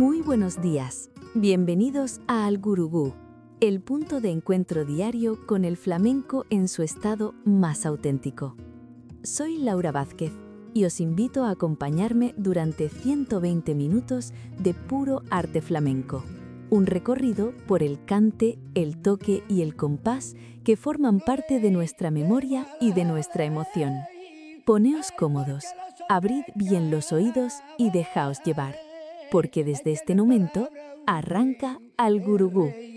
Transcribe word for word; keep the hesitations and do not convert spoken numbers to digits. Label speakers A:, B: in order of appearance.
A: Muy buenos días. Bienvenidos a Al Gurugú, el punto de encuentro diario con el flamenco en su estado más auténtico. Soy Laura Vázquez y os invito a acompañarme durante ciento veinte minutos de puro arte flamenco. Un recorrido por el cante, el toque y el compás que forman parte de nuestra memoria y de nuestra emoción. Poneos cómodos, abrid bien los oídos y dejaos llevar, porque desde este momento arranca Al Gurugú.